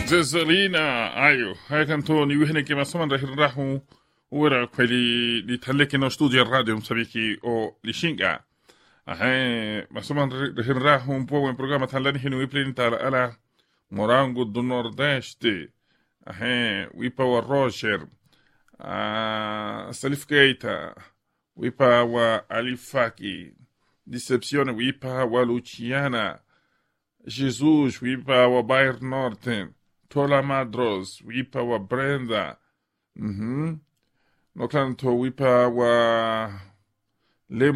Zezelina, ayo. Hai canto ni wihene ke masoman rahirahu ura kweli li taleke no studio radio msabiki o lishinga. Masoman rahirahu un po' un programa talani hinu wiplinta ala Morango do Nordeste. Wipa wa Roger. Salif Keita. Wipa wa Alifaki. Decepcione wipa wa Luciana. Jesus, wipa wa Bayer Norten. Tola Madros, wipa wa Brenda. No canto wipa wa